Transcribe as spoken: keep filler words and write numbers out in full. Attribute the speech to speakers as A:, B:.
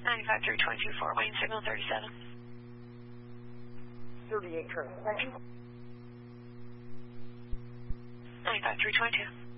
A: ninety-five three twenty-four, Wayne signal thirty-seven.
B: thirty-eight, current. Thank you.
A: ninety-five three twenty-two.